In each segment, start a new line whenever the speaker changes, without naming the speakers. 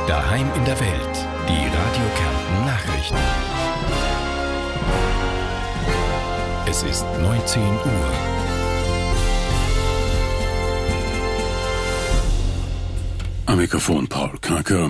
Daheim in der Welt. Die Radio Kärnten Nachrichten. Es ist 19 Uhr.
Am Mikrofon Paul Kranker.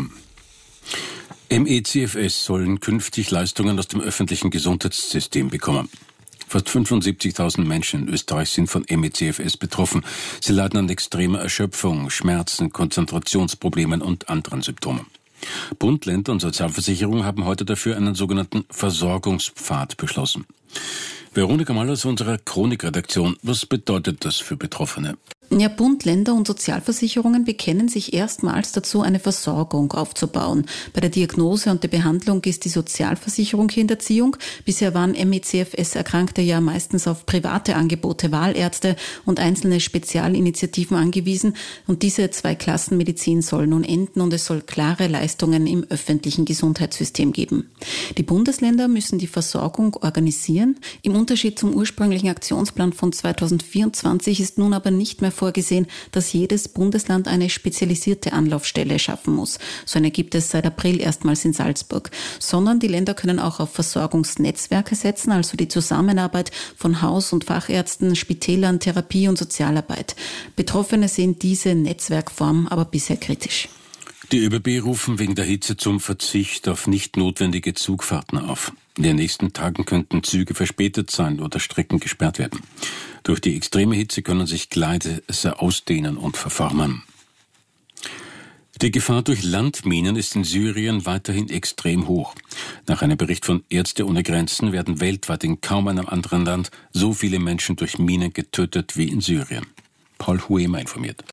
MECFS sollen künftig Leistungen aus dem öffentlichen Gesundheitssystem bekommen. Fast 75.000 Menschen in Österreich sind von MECFS betroffen. Sie leiden an extremer Erschöpfung, Schmerzen, Konzentrationsproblemen und anderen Symptomen. Bund, Länder und Sozialversicherung haben heute dafür einen sogenannten Versorgungspfad beschlossen. Veronika Maller aus unserer Chronikredaktion. Was bedeutet das für Betroffene?
Ja, Bund, Länder und Sozialversicherungen bekennen sich erstmals dazu, eine Versorgung aufzubauen. Bei der Diagnose und der Behandlung ist die Sozialversicherung hier in der Ziehung. Bisher waren MECFS-Erkrankte ja meistens auf private Angebote, Wahlärzte und einzelne Spezialinitiativen angewiesen. Und diese Zweiklassenmedizin soll nun enden und es soll klare Leistungen im öffentlichen Gesundheitssystem geben. Die Bundesländer müssen die Versorgung organisieren. Im Unterschied zum ursprünglichen Aktionsplan von 2024 ist nun aber nicht mehr vorgesehen, dass jedes Bundesland eine spezialisierte Anlaufstelle schaffen muss. So eine gibt es seit April erstmals in Salzburg. Sondern die Länder können auch auf Versorgungsnetzwerke setzen, also die Zusammenarbeit von Haus- und Fachärzten, Spitälern, Therapie und Sozialarbeit. Betroffene sehen diese Netzwerkform aber bisher kritisch.
Die ÖBB rufen wegen der Hitze zum Verzicht auf nicht notwendige Zugfahrten auf. In den nächsten Tagen könnten Züge verspätet sein oder Strecken gesperrt werden. Durch die extreme Hitze können sich Gleise ausdehnen und verformen. Die Gefahr durch Landminen ist in Syrien weiterhin extrem hoch. Nach einem Bericht von Ärzte ohne Grenzen werden weltweit in kaum einem anderen Land so viele Menschen durch Minen getötet wie in Syrien. Paul Huema informiert.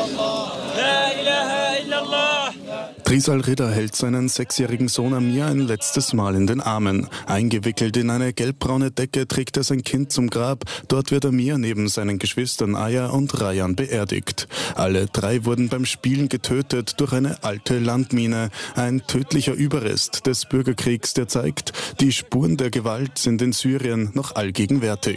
Trisal Ridder hält seinen 6-jährigen Sohn Amir ein letztes Mal in den Armen. Eingewickelt in eine gelbbraune Decke trägt er sein Kind zum Grab. Dort wird Amir neben seinen Geschwistern Aya und Rayan beerdigt. Alle 3 wurden beim Spielen getötet durch eine alte Landmine. Ein tödlicher Überrest des Bürgerkriegs, der zeigt, die Spuren der Gewalt sind in Syrien noch allgegenwärtig.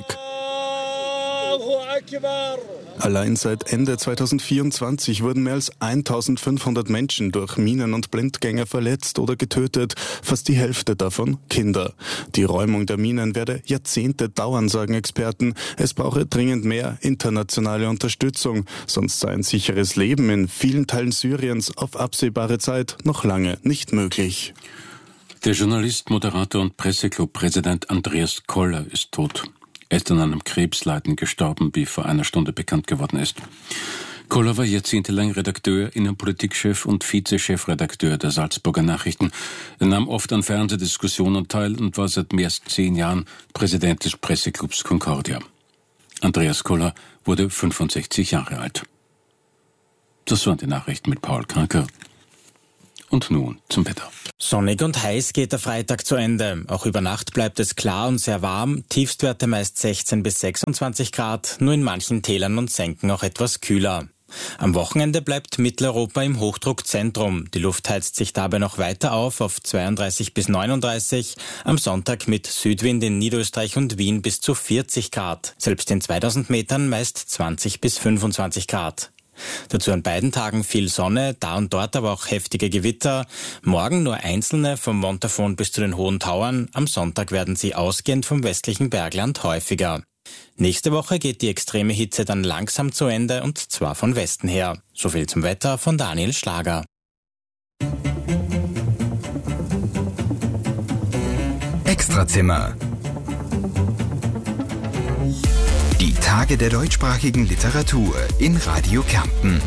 Allein seit Ende 2024 wurden mehr als 1.500 Menschen durch Minen und Blindgänger verletzt oder getötet, fast die Hälfte davon Kinder. Die Räumung der Minen werde Jahrzehnte dauern, sagen Experten. Es brauche dringend mehr internationale Unterstützung, sonst sei ein sicheres Leben in vielen Teilen Syriens auf absehbare Zeit noch lange nicht möglich.
Der Journalist, Moderator und Presseclub-Präsident Andreas Koller ist tot. Er ist an einem Krebsleiden gestorben, wie vor einer Stunde bekannt geworden ist. Koller war jahrzehntelang Redakteur, Innenpolitikchef und Vize-Chefredakteur der Salzburger Nachrichten. Er nahm oft an Fernsehdiskussionen teil und war seit mehr als 10 Jahren Präsident des Presseclubs Concordia. Andreas Koller wurde 65 Jahre alt. Das waren die Nachrichten mit Paul Kranker. Und nun zum Wetter.
Sonnig und heiß geht der Freitag zu Ende. Auch über Nacht bleibt es klar und sehr warm. Tiefstwerte meist 16 bis 26 Grad, nur in manchen Tälern und Senken auch etwas kühler. Am Wochenende bleibt Mitteleuropa im Hochdruckzentrum. Die Luft heizt sich dabei noch weiter auf 32 bis 39. Am Sonntag mit Südwind in Niederösterreich und Wien bis zu 40 Grad. Selbst in 2000 Metern meist 20 bis 25 Grad. Dazu an beiden Tagen viel Sonne, da und dort aber auch heftige Gewitter. Morgen nur einzelne vom Montafon bis zu den Hohen Tauern. Am Sonntag werden sie ausgehend vom westlichen Bergland häufiger. Nächste Woche geht die extreme Hitze dann langsam zu Ende und zwar von Westen her. So viel zum Wetter von Daniel Schlager.
Extrazimmer. Die Tage der deutschsprachigen Literatur in Radio Kärnten.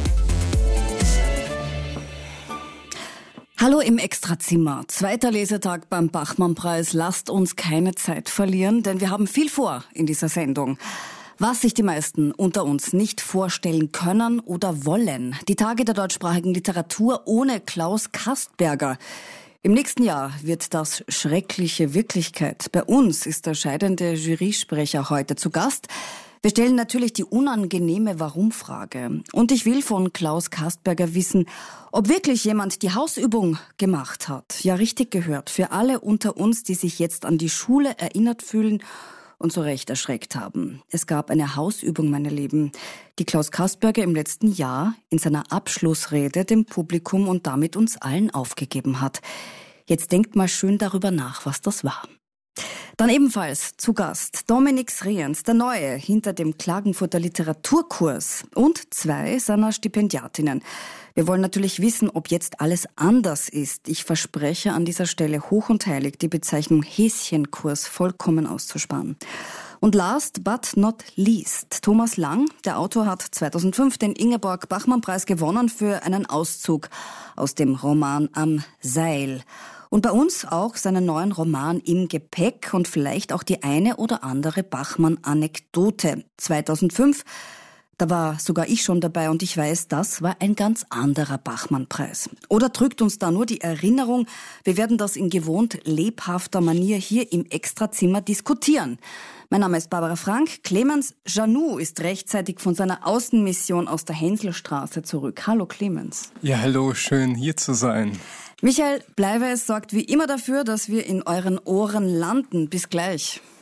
Hallo im Extrazimmer. 2. Lesetag beim Bachmann-Preis. Lasst uns keine Zeit verlieren, denn wir haben viel vor in dieser Sendung. Was sich die meisten unter uns nicht vorstellen können oder wollen. Die Tage der deutschsprachigen Literatur ohne Klaus Kastberger. Im nächsten Jahr wird das schreckliche Wirklichkeit. Bei uns ist der scheidende Jurysprecher heute zu Gast. Wir stellen natürlich die unangenehme Warum-Frage. Und ich will von Klaus Kastberger wissen, ob wirklich jemand die Hausübung gemacht hat. Ja, richtig gehört. Für alle unter uns, die sich jetzt an die Schule erinnert fühlen und zu Recht erschreckt haben. Es gab eine Hausübung, meine Lieben, die Klaus Kasperger im letzten Jahr in seiner Abschlussrede dem Publikum und damit uns allen aufgegeben hat. Jetzt denkt mal schön darüber nach, was das war. Dann ebenfalls zu Gast Dominik Sriens, der Neue hinter dem Klagenfurter Literaturkurs und 2 seiner Stipendiatinnen. Wir wollen natürlich wissen, ob jetzt alles anders ist. Ich verspreche an dieser Stelle hoch und heilig, die Bezeichnung Häschenkurs vollkommen auszusparen. Und last but not least, Thomas Lang, der Autor, hat 2005 den Ingeborg-Bachmann-Preis gewonnen für einen Auszug aus dem Roman Am Seil. Und bei uns auch seinen neuen Roman im Gepäck und vielleicht auch die eine oder andere Bachmann-Anekdote. 2005, da war sogar ich schon dabei und ich weiß, das war ein ganz anderer Bachmann-Preis. Oder drückt uns da nur die Erinnerung? Wir werden das in gewohnt lebhafter Manier hier im Extrazimmer diskutieren. Mein Name ist Barbara Frank. Clemens Janou ist rechtzeitig von seiner Außenmission aus der Hänselstraße zurück. Hallo Clemens.
Ja, hallo, schön hier zu sein.
Michael Bleiweiß sorgt wie immer dafür, dass wir in euren Ohren landen. Bis gleich.